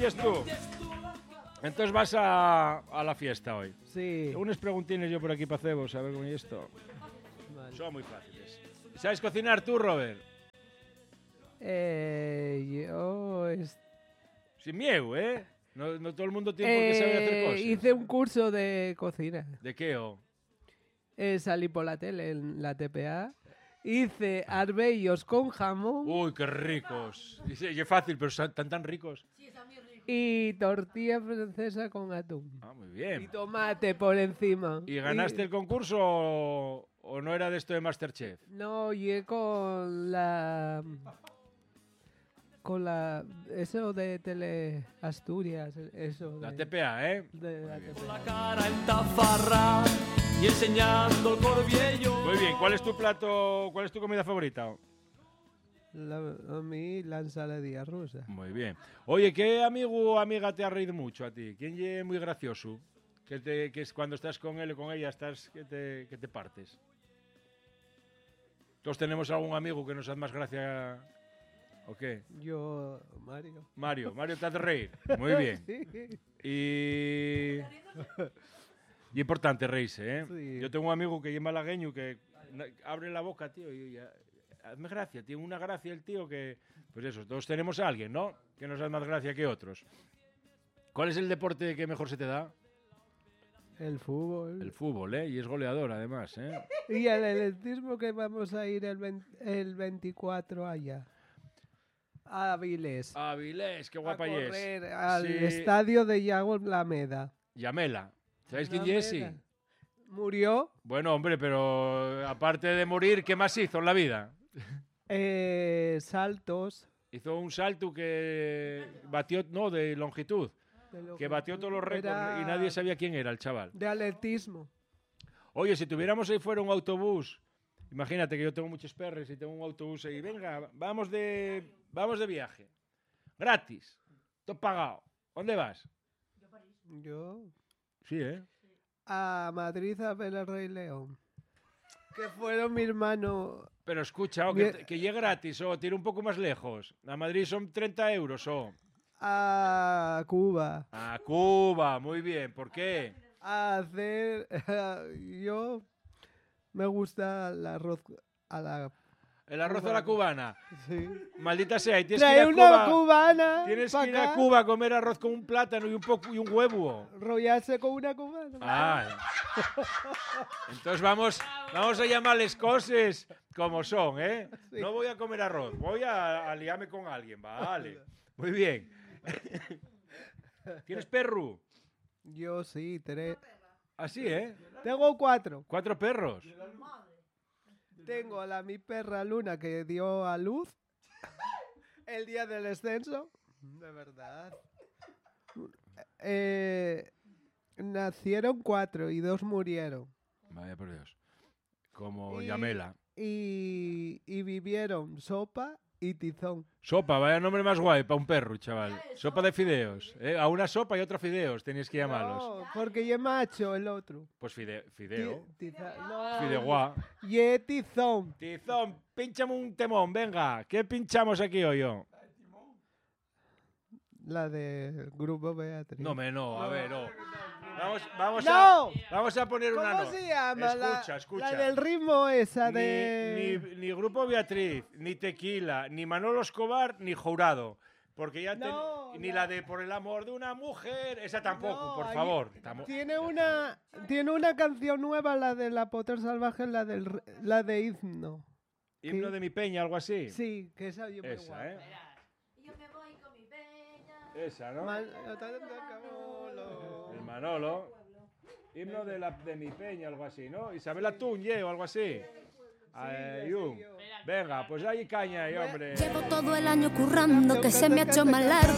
dices tú. Entonces vas a la fiesta hoy. Sí. Unas preguntines yo por aquí para cebos, a ver cómo es esto. Vale. Son muy fáciles. ¿Sabes cocinar tú, Robert? Yo Sin miedo, ¿eh? No todo el mundo tiene por qué saber hacer cosas. hice un curso de cocina. ¿De qué, o? Salí por la tele en la TPA. Hice arbellos con jamón Uy, qué ricos. Y es fácil, pero están tan ricos. y tortilla francesa con atún. Ah, muy Y bien. tomate por encima. ¿Y ganaste el concurso o no era de esto de Masterchef? No, llegué con la... Eso de Tele Asturias, eso. La de, TPA, ¿eh? de la TPA. La cara en tafarra y enseñando el corviello. Muy bien. ¿Cuál es tu plato, cuál es tu comida favorita? A mí la ensaladilla rusa. Muy bien. Oye, ¿qué amigo o amiga te ha reído mucho a ti? ¿Quién es muy gracioso? Que es cuando estás con él o con ella que te partes. Todos tenemos algún amigo que nos hace más gracia. ¿O qué? Yo, Mario. Mario te hace reír. Muy bien. Sí. Y importante reírse, ¿eh? Sí. Yo tengo un amigo que es malagueño que abre la boca, tío, y hazme gracia, tiene una gracia el tío que... Pues eso, todos tenemos a alguien, ¿no? Que nos hace más gracia que otros. ¿Cuál es el deporte que mejor se te da? El fútbol. El fútbol, ¿eh? Y es goleador, además, ¿eh? Y el atletismo que vamos a ir el 24 allá. A Avilés. Avilés, qué guapa a es. correr al Sí. estadio de Yago Lameda. Yamela. ¿Sabéis quién Lameda. es ese? Murió. Bueno, hombre, pero aparte de morir, ¿qué más hizo en la vida? Saltos. Hizo un salto que batió, no, de longitud, que batió todos los récords Era y nadie sabía quién era el chaval. de atletismo. Oye, si tuviéramos ahí fuera un autobús, imagínate que yo tengo muchos perros y tengo un autobús ahí, venga, vamos de viaje, gratis, todo pagado. ¿Dónde vas? Yo Sí, ¿eh? a Madrid a ver el Rey León. Que fueron mi hermano. Pero escucha, que llegue gratis, o tira un poco más lejos. A Madrid son 30 euros, o. A Cuba. A Cuba, muy bien. ¿Por qué? A hacer. Yo me gusta el arroz a la. El arroz a la cubana. Sí. Maldita sea, y tienes que ir Trae a una Cuba. cubana. Tienes pa' que ir a acá, Cuba a comer arroz con un plátano y un huevo. Rollarse con una cubana. Ah. Entonces vamos a llamarles cosas como son, ¿eh? Sí. No voy a comer arroz, voy a liarme con alguien, vale. Muy bien. ¿Tienes perro? Yo sí, Así, ¿eh? tengo 4. 4 perros. Tengo a mi perra Luna que dio a luz el día del descenso. De verdad. Nacieron 4 y 2 murieron. Vaya por Dios. Como Y- Yamela. Y vivieron Sopa y Tizón. Sopa, vaya nombre más guay para un perro, chaval. Sopa de fideos. A una sopa y otra fideos tenéis que llamarlos. No, porque ya macho el otro. Pues fideo. No, Fideuá. y Tizón. Tizón, pinchame un temón, venga. ¿Qué pinchamos aquí hoy yo? La de Grupo Beatriz. No, a ver, no. ¡No! Vamos a poner una ¿Cómo nota. se llama? Escucha. La del ritmo esa Ni, de... ni Grupo Beatriz, ni Tequila, ni Manolo Escobar, ni Jurado. Porque ya No, ni la de Por el amor de una mujer, esa tampoco, No, por ahí- favor. Tiene una canción nueva, la de La Potter Salvaje, la de Himno. Himno de mi peña, algo así. Sí, que esa yo me Esa, guardo. ¿eh? Yo me voy con mi peña. Esa, ¿no? El Man- Manolo. Himno de mi peña, algo así, ¿no? Isabel Atuñe o algo así. Venga, pues ahí caña, hombre. Llevo todo el año currando que se me ha hecho más largo.